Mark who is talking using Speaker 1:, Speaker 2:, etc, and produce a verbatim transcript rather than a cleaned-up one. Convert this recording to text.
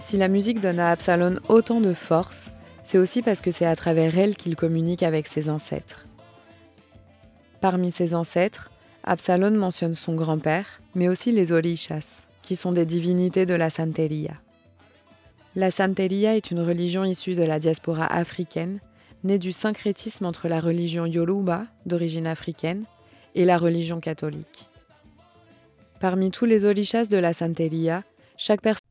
Speaker 1: Si la musique donne à Absalón autant de force, c'est aussi parce que c'est à travers elle qu'il communique avec ses ancêtres. Parmi ses ancêtres, Absalón mentionne son grand-père, mais aussi les orishas, qui sont des divinités de la santería. La santería est une religion issue de la diaspora africaine, née du syncrétisme entre la religion yoruba, d'origine africaine, et la religion catholique. Parmi tous les orishas de la santería, chaque personne